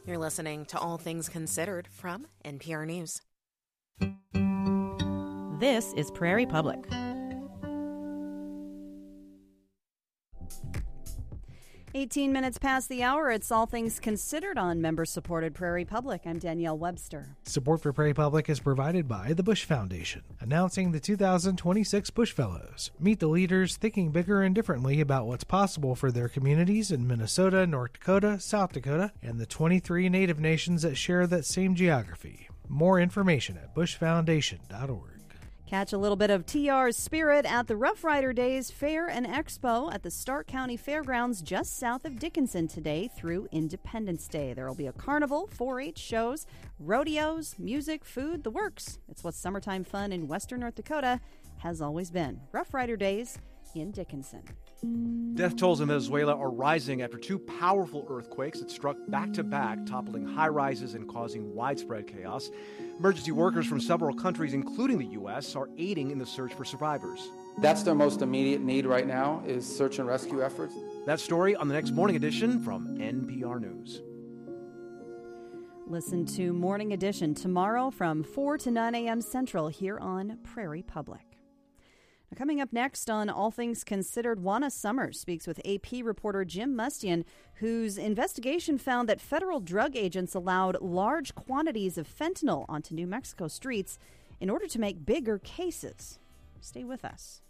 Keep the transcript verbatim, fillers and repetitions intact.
You're listening to All Things Considered from N P R News. This is Prairie Public. eighteen minutes past the hour, it's All Things Considered on member-supported Prairie Public. I'm Danielle Webster. Support for Prairie Public is provided by the Bush Foundation, announcing the two thousand twenty-six Bush Fellows. Meet the leaders thinking bigger and differently about what's possible for their communities in Minnesota, North Dakota, South Dakota, and the twenty-three Native nations that share that same geography. More information at bush foundation dot org. Catch a little bit of T R's spirit at the Rough Rider Days Fair and Expo at the Stark County Fairgrounds just south of Dickinson today through Independence Day. There will be a carnival, four H shows, rodeos, music, food, the works. It's what summertime fun in western North Dakota has always been. Rough Rider Days in Dickinson. Death tolls in Venezuela are rising after two powerful earthquakes that struck back-to-back, toppling high-rises and causing widespread chaos. Emergency workers from several countries, including the U S, are aiding in the search for survivors. That's their most immediate need right now, is search and rescue efforts. That story on the next Morning Edition from N P R News. Listen to Morning Edition tomorrow from four to nine a.m. Central here on Prairie Public. Now, coming up next on All Things Considered, Juana Summers speaks with A P reporter Jim Mustian, whose investigation found that federal drug agents allowed large quantities of fentanyl onto New Mexico streets in order to make bigger cases. Stay with us.